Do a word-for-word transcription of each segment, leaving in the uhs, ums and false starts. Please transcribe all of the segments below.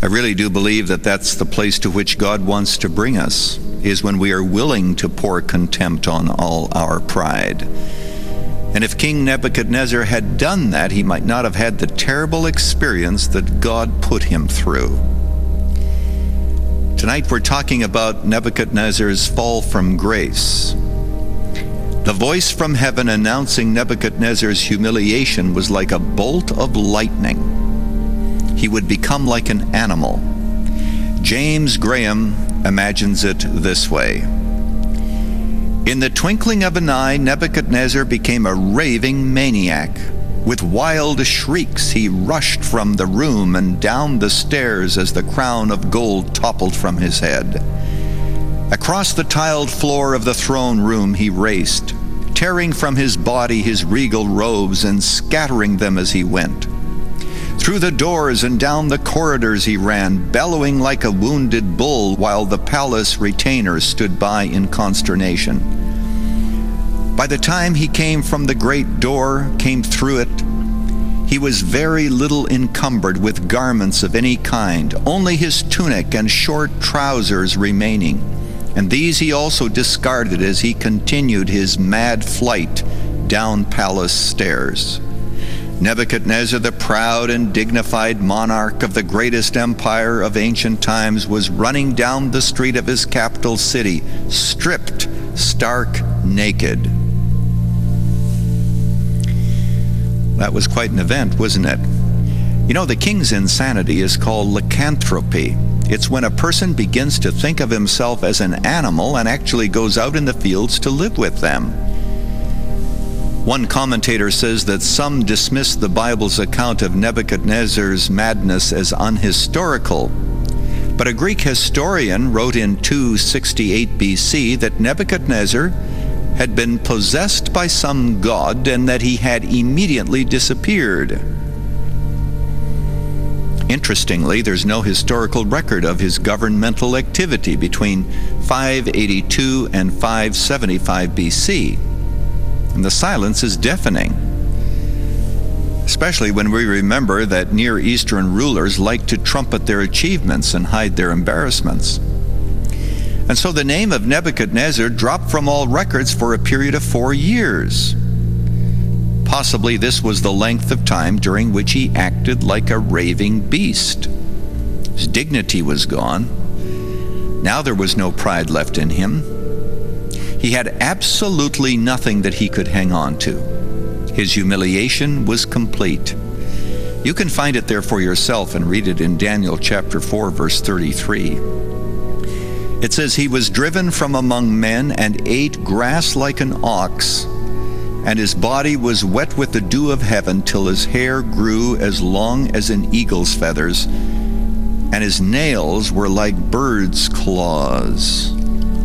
I really do believe that that's the place to which God wants to bring us, is when we are willing to pour contempt on all our pride. And if King Nebuchadnezzar had done that, he might not have had the terrible experience that God put him through. Tonight we're talking about Nebuchadnezzar's fall from grace. The voice from heaven announcing Nebuchadnezzar's humiliation was like a bolt of lightning. He would become like an animal. James Graham imagines it this way. In the twinkling of an eye, Nebuchadnezzar became a raving maniac. With wild shrieks, he rushed from the room and down the stairs as the crown of gold toppled from his head. Across the tiled floor of the throne room he raced, tearing from his body his regal robes and scattering them as he went. Through the doors and down the corridors he ran, bellowing like a wounded bull, while the palace retainers stood by in consternation. By the time he came from the great door, came through it, he was very little encumbered with garments of any kind, only his tunic and short trousers remaining, and these he also discarded as he continued his mad flight down palace stairs. Nebuchadnezzar, the proud and dignified monarch of the greatest empire of ancient times, was running down the street of his capital city, stripped, stark naked. That was quite an event, wasn't it? You know, the king's insanity is called lycanthropy. It's when a person begins to think of himself as an animal and actually goes out in the fields to live with them. One commentator says that some dismiss the Bible's account of Nebuchadnezzar's madness as unhistorical, but a Greek historian wrote in two sixty-eight B C that Nebuchadnezzar had been possessed by some god and that he had immediately disappeared. Interestingly, there's no historical record of his governmental activity between five eighty-two and five seventy-five B C, and the silence is deafening, especially when we remember that Near Eastern rulers like to trumpet their achievements and hide their embarrassments. And so the name of Nebuchadnezzar dropped from all records for a period of four years. Possibly this was the length of time during which he acted like a raving beast. His dignity was gone. Now there was no pride left in him. He had absolutely nothing that he could hang on to. His humiliation was complete. You can find it there for yourself and read it in Daniel chapter four, verse thirty-three. It says, "He was driven from among men and ate grass like an ox, and his body was wet with the dew of heaven till his hair grew as long as an eagle's feathers, and his nails were like birds' claws."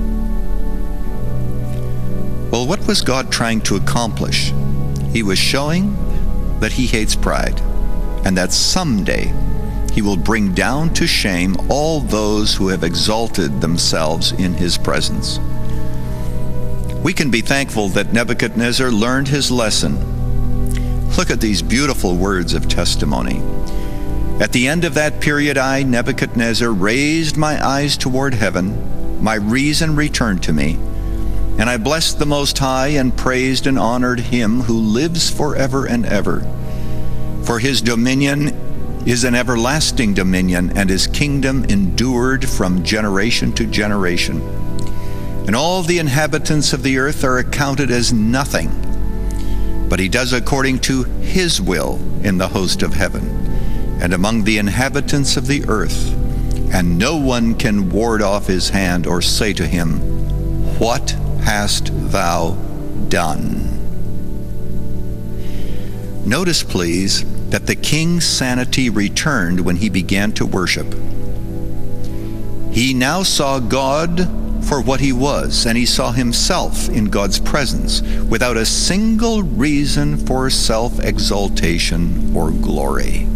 Well, what was God trying to accomplish? He was showing that he hates pride, and that someday he will bring down to shame all those who have exalted themselves in his presence. We can be thankful that Nebuchadnezzar learned his lesson. Look at these beautiful words of testimony. "At the end of that period, I, Nebuchadnezzar, raised my eyes toward heaven. My reason returned to me. And I blessed the Most High and praised and honored him who lives forever and ever. For his dominion is an everlasting dominion, and his kingdom endured from generation to generation. And all the inhabitants of the earth are accounted as nothing. But he does according to his will in the host of heaven and among the inhabitants of the earth. And no one can ward off his hand or say to him, 'What hast thou done?'" Notice, please, that the king's sanity returned when he began to worship. He now saw God for what he was, and he saw himself in God's presence without a single reason for self-exaltation or glory.